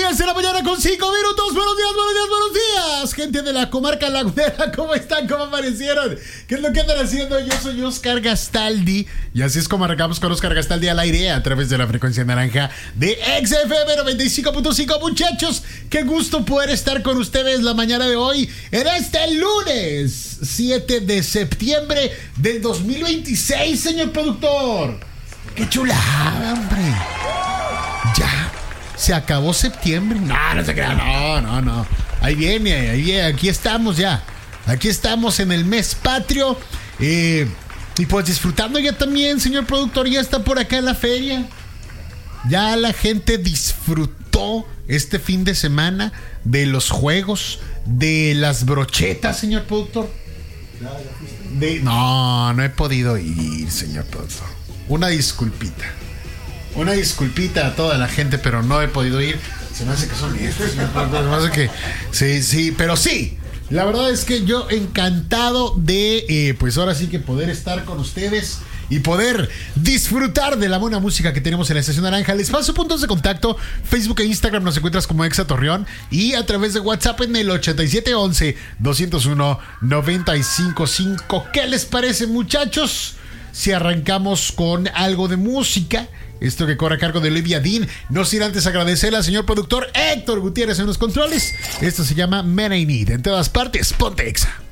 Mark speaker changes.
Speaker 1: 10 de la mañana con 5 minutos. Buenos días, buenos días, buenos días. Gente de la comarca lagunera, ¿cómo están? ¿Cómo amanecieron? ¿Qué es lo que andan haciendo? Yo soy Oscar Gastaldi. Y así es como arrancamos con Oscar Gastaldi al aire a través de la frecuencia naranja de XFM 95.5. Muchachos, qué gusto poder estar con ustedes la mañana de hoy en este lunes 7 de septiembre del 2026, señor productor. ¡Qué chulada, hombre! Ya, se acabó septiembre. No se crea, no. Ahí viene, aquí estamos ya. Aquí estamos en el mes patrio. Y pues disfrutando ya también, señor productor, ya está por acá en la feria. Ya la gente disfrutó este fin de semana de los juegos, de las brochetas, señor productor. No he podido ir, señor productor. Una disculpita a toda la gente, pero no he podido ir. Se me hace que son estos, señor productor. Se me hace que sí, pero sí. La verdad es que yo encantado de, pues ahora sí que poder estar con ustedes y poder disfrutar de la buena música que tenemos en la Estación Naranja. Les paso puntos de contacto. Facebook e Instagram nos encuentras como Exa Torreón y a través de WhatsApp en el 8711-201-955. ¿Qué les parece, muchachos? Si arrancamos con algo de música, esto que corre a cargo de Olivia Dean, no sin antes agradecerle al señor productor Héctor Gutiérrez en los controles. Esto se llama Men I Need. En todas partes, ponte Exa.